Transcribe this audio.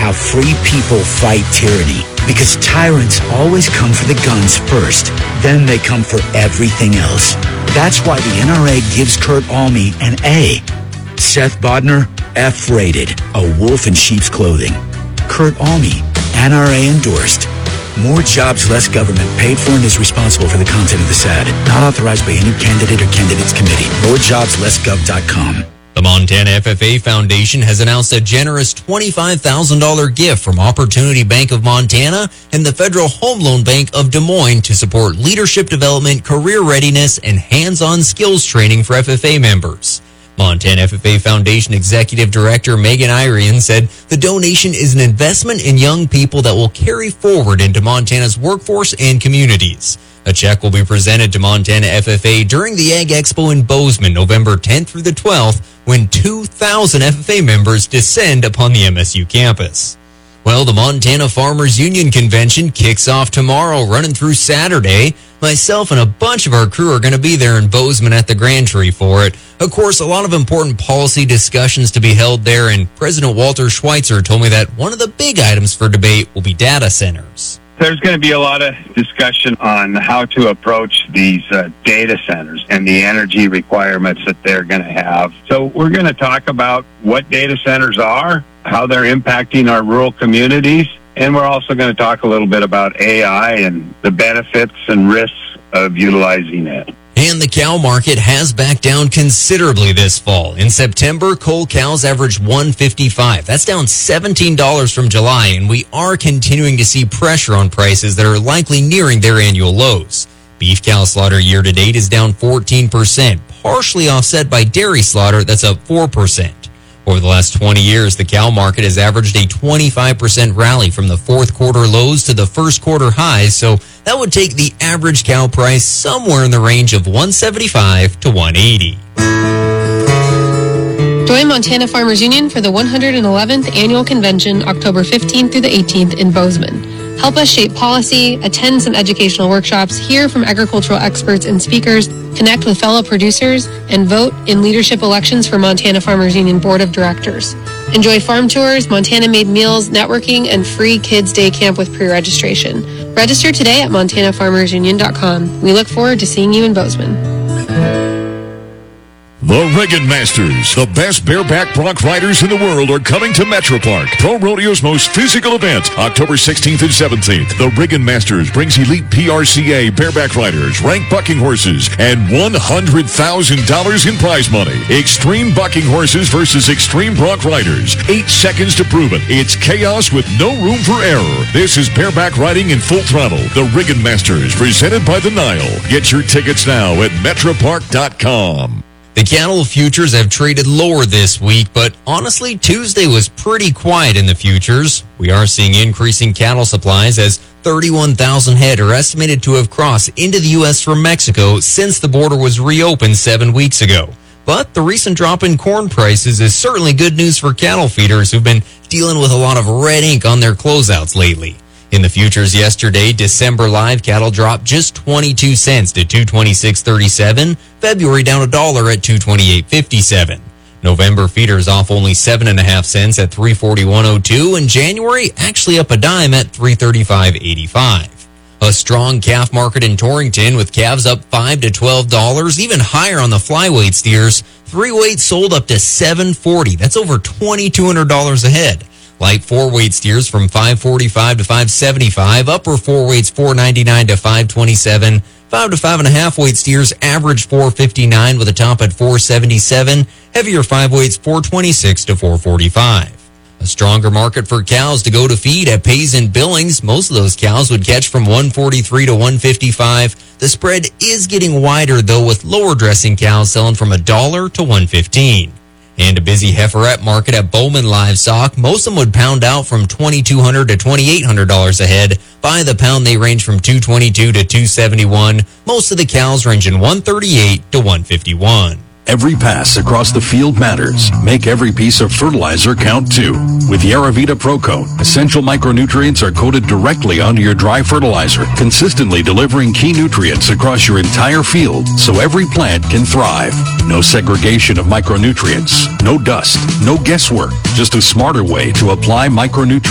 how free people fight tyranny. Because tyrants always come for the guns first. Then they come for everything else. That's why the NRA gives Kurt Alme an A. Seth Bodnar, F-rated. A wolf in sheep's clothing. Kurt Alme, NRA endorsed. More jobs, less government. Paid for and is responsible for the content of this ad. Not authorized by any candidate or candidates committee. MoreJobsLessGov.com. The Montana FFA Foundation has announced a generous $25,000 gift from Opportunity Bank of Montana and the Federal Home Loan Bank of Des Moines to support leadership development, career readiness, and hands-on skills training for FFA members. Montana FFA Foundation Executive Director Megan Irian said the donation is an investment in young people that will carry forward into Montana's workforce and communities. A check will be presented to Montana FFA during the Ag Expo in Bozeman, November 10th through the 12th, when 2,000 FFA members descend upon the MSU campus. Well, the Montana Farmers Union Convention kicks off tomorrow, running through Saturday. Myself and a bunch of our crew are going to be there in Bozeman at the Grand Tree for it. Of course, a lot of important policy discussions to be held there, and President Walter Schweitzer told me that one of the big items for debate will be data centers. There's going to be a lot of discussion on how to approach these data centers and the energy requirements that they're going to have. So we're going to talk about what data centers are, how they're impacting our rural communities, and we're also going to talk a little bit about AI and the benefits and risks of utilizing it. And the cow market has backed down considerably this fall. In September, cull cows averaged $155. That's down $17 from July, and we are continuing to see pressure on prices that are likely nearing their annual lows. Beef cow slaughter year-to-date is down 14%, partially offset by dairy slaughter that's up 4%. Over the last 20 years, the cow market has averaged a 25% rally from the fourth quarter lows to the first quarter highs, so that would take the average cow price somewhere in the range of $175 to $180. Join Montana Farmers Union for the 111th Annual Convention, October 15th through the 18th in Bozeman. Help us shape policy, attend some educational workshops, hear from agricultural experts and speakers, connect with fellow producers, and vote in leadership elections for Montana Farmers Union Board of Directors. Enjoy farm tours, Montana-made meals, networking, and free Kids Day Camp with pre-registration. Register today at MontanaFarmersUnion.com. We look forward to seeing you in Bozeman. The Riggin Masters, the best bareback bronc riders in the world, are coming to Metro Park, Pro Rodeo's most physical event, October 16th and 17th. The Riggin Masters brings elite PRCA bareback riders, ranked bucking horses, and $100,000 in prize money. Extreme bucking horses versus extreme bronc riders. 8 seconds to prove it. It's chaos with no room for error. This is bareback riding in full throttle. The Riggin Masters, presented by the Nile. Get your tickets now at metropark.com. The cattle futures have traded lower this week, but honestly, Tuesday was pretty quiet in the futures. We are seeing increasing cattle supplies as 31,000 head are estimated to have crossed into the U.S. from Mexico since the border was reopened 7 weeks ago. But the recent drop in corn prices is certainly good news for cattle feeders who've been dealing with a lot of red ink on their closeouts lately. In the futures yesterday, December live cattle dropped just 22 cents to $226.37. February down $1 at $228.57. November feeders off only 7.5 cents at $341.02, and January actually up a dime at $335.85. A strong calf market in Torrington with calves up $5 to $12, even higher on the flyweight steers. 3 weights sold up to $740. That's over $2,200 a head. Light 4-weight steers from $545 to $575. Upper 4 weights $499 to $527. 5 to 5.5 weight steers average $459 with a top at $477. Heavier 5 weights $426 to $445. A stronger market for cows to go to feed at Pays and Billings. Most of those cows would catch from $143 to $155. The spread is getting wider though, with lower dressing cows selling from $1 to $115. And a busy heiferette market at Bowman Livestock. Most of them would pound out from $2,200 to $2,800 a head. By the pound, they range from $222 to $271. Most of the cows range in $138 to $151. Every pass across the field matters. Make every piece of fertilizer count too. With Yaravita ProCoat, essential micronutrients are coated directly onto your dry fertilizer, consistently delivering key nutrients across your entire field so every plant can thrive. No segregation of micronutrients, no dust, no guesswork, just a smarter way to apply micronutrients.